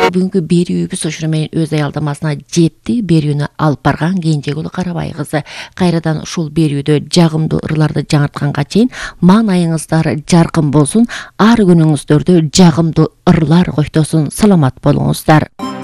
Бүгүнкү берүүбүз ошону менен өз аялдамасына жетти. Берүүнү алып барган Кенжегүл Карабай кызы. Кайрадан ушул берүүдө жагымдуу ырларды жаңыртканга чейин маанайыңыздар жаркын болсун, ар күнүңүздөрдө жагымдуу ырлар коштосун. Саламат болуңуздар.